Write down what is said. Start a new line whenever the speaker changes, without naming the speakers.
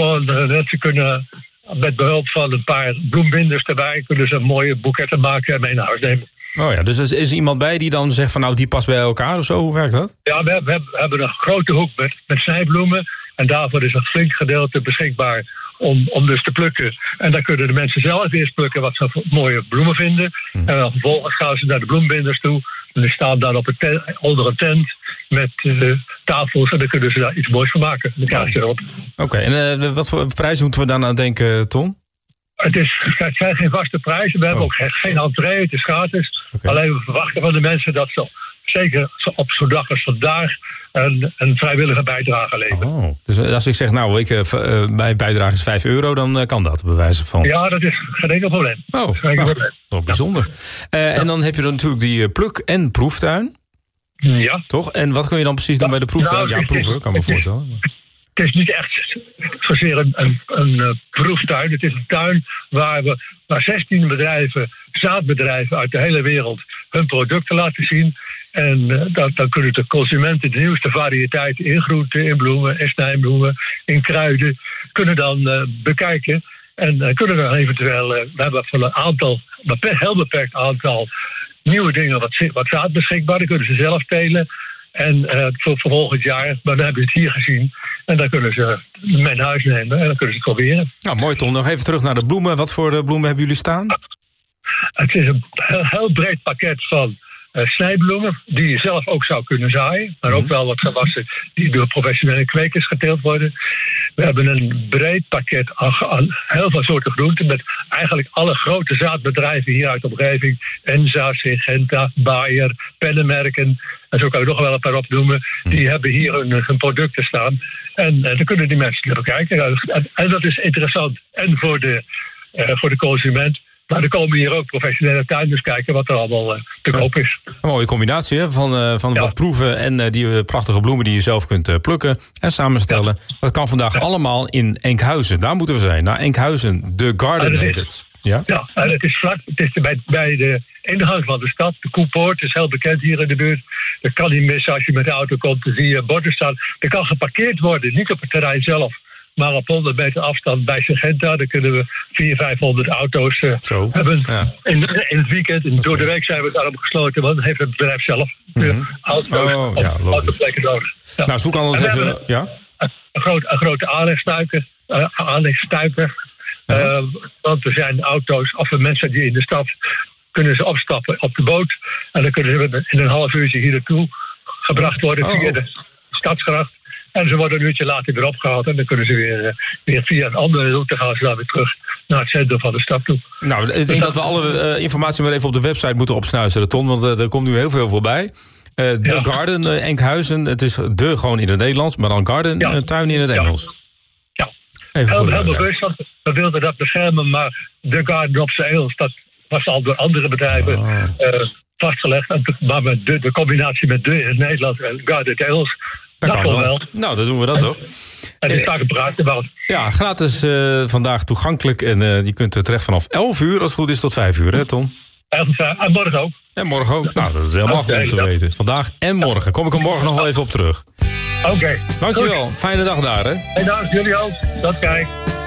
Mensen kunnen met behulp van een paar bloembinders erbij, kunnen ze mooie boeketten maken en mee naar huis nemen.
Oh ja, dus er is iemand bij die dan zegt van nou, die past bij elkaar of zo? Hoe werkt dat?
Ja, we hebben een grote hoek met snijbloemen. En daarvoor is een flink gedeelte beschikbaar om dus te plukken. En dan kunnen de mensen zelf eerst plukken wat ze mooie bloemen vinden. En dan vervolgens gaan ze naar de bloembinders toe. En die staan daar onder een tent met tafels. En dan kunnen ze daar iets moois van maken. Dan krijg je erop.
Oké, en wat voor prijs moeten we dan aan denken, Tom?
Het zijn geen vaste prijzen. We hebben ook geen entree. Het is gratis. Okay. Alleen we verwachten van de mensen dat ze zeker op zo'n dag als vandaag een vrijwillige bijdrage leveren.
Oh, dus als ik zeg, nou, mijn bijdrage is €5, dan kan dat, bij wijze van.
Ja, dat is geen enkel probleem.
Wel bijzonder. En dan heb je dan natuurlijk die pluk- en proeftuin.
Ja.
Toch? En wat kun je dan precies doen bij de proeftuin?
Nou,
proeven, kan me voorstellen.
Het is niet echt zozeer een proeftuin. Het is een tuin waar 16 zaadbedrijven uit de hele wereld hun producten laten zien. En dan kunnen de consumenten de nieuwste variëteiten in groenten, in bloemen, in snijbloemen, in kruiden, kunnen dan bekijken. En kunnen dan eventueel, we hebben voor een heel beperkt aantal nieuwe dingen wat zaad beschikbaar. Dan kunnen ze zelf telen. En voor volgend jaar, maar dan hebben we het hier gezien. En dan kunnen ze mee naar huis nemen en dan kunnen ze het proberen.
Nou, mooi Tom. Nog even terug naar de bloemen. Wat voor bloemen hebben jullie staan?
Het is een heel breed pakket van snijbloemen die je zelf ook zou kunnen zaaien. Maar ook wel wat gewassen die door professionele kwekers geteeld worden. We hebben een breed pakket aan heel veel soorten groenten met eigenlijk alle grote zaadbedrijven hier uit de omgeving. Enza, Syngenta, Bayer, Pennemerken. En zo kan ik nog wel een paar opnoemen. Die hebben hier hun producten staan. En dan kunnen die mensen er bekijken. En dat is interessant. En voor de consument. Maar er komen hier ook professionele tuinders kijken wat er allemaal te koop is.
Een mooie combinatie hè? Van wat proeven en die prachtige bloemen die je zelf kunt plukken en samenstellen. Ja. Dat kan vandaag allemaal in Enkhuizen. Daar moeten we zijn. Naar Enkhuizen, The Garden heet het. Ja,
het is vlak. Het is bij de ingang van de stad. De Koepoort is heel bekend hier in de buurt. Dat kan niet missen als je met de auto komt. Dan zie je borden staan. Er kan geparkeerd worden, niet op het terrein zelf. Maar op 100 meter afstand bij Syngenta, dan kunnen we 400-500 auto's hebben. Ja. In het weekend, door de week zijn we daarom gesloten, want dan heeft het bedrijf zelf autoplekken nodig. Ja.
Nou, zoek anders even. Ja?
Een grote aanlegstuiper. Want er zijn auto's, of mensen die in de stad kunnen ze opstappen op de boot. En dan kunnen ze in een half uurtje hier naartoe gebracht worden via de stadsgracht. En ze worden een uurtje later weer opgehaald. En dan kunnen ze weer via een andere route gaan ze dan weer terug naar het centrum van de stad toe.
Nou, ik denk dat we alle informatie maar even op de website moeten opsnuisteren, Ton. Want er komt nu heel veel voorbij. The Garden, Enkhuizen. Het is gewoon in het Nederlands, maar dan Garden, tuin in het Engels.
Ja, heel bewust. Want we wilden dat beschermen, maar The Garden op zijn Engels, dat was al door andere bedrijven vastgelegd. Maar met de combinatie met in het Nederlands en Garden in het Engels.
Dat kan wel. Nou, dan doen we dat toch.
En dit vaak gepraat about.
Ja, gratis vandaag toegankelijk. En je kunt er terecht vanaf 11 uur, als het goed is, tot 5 uur, hè Tom?
En morgen ook.
En morgen ook. Nou, dat is helemaal goed om te weten. Vandaag en morgen. Kom ik er morgen nog wel even op terug.
Oké.
Dankjewel. Fijne dag daar, hè.
En dank jullie ook. Dat kijk.